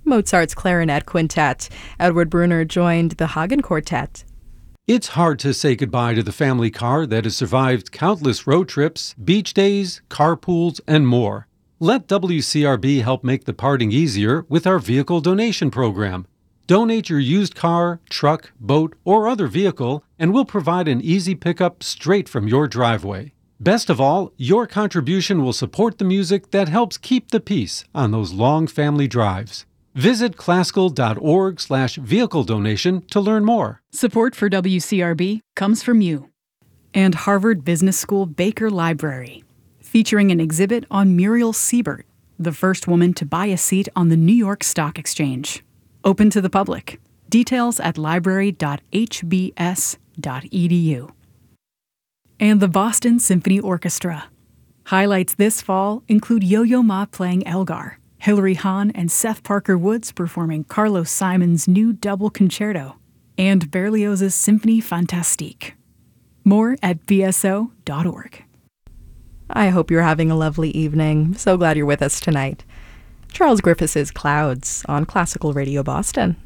Mozart's Clarinet Quintet. Edward Bruner joined the Hagen Quartet. It's hard to say goodbye to the family car that has survived countless road trips, beach days, carpools, and more. Let WCRB help make the parting easier with our vehicle donation program. Donate your used car, truck, boat, or other vehicle, and we'll provide an easy pickup straight from your driveway. Best of all, your contribution will support the music that helps keep the peace on those long family drives. Visit classical.org/vehicle donation to learn more. Support for WCRB comes from you and Harvard Business School Baker Library, featuring an exhibit on Muriel Siebert, the first woman to buy a seat on the New York Stock Exchange. Open to the public. Details at library.hbs.edu. And the Boston Symphony Orchestra. Highlights this fall include Yo-Yo Ma playing Elgar, Hilary Hahn and Seth Parker Woods performing Carlos Simon's new double concerto, and Berlioz's Symphonie Fantastique. More at bso.org. I hope you're having a lovely evening. So glad you're with us tonight. Charles Griffiths' Clouds on Classical Radio Boston.